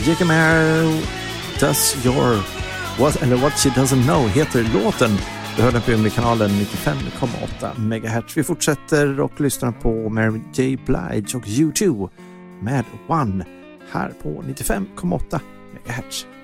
Jackie Mare Does Your What She Doesn't Know heter låten. Du hör den på kanalen 95,8 MHz. Vi fortsätter och lyssnar på Mary J. Blige och U2 med One här på 95,8 MHz.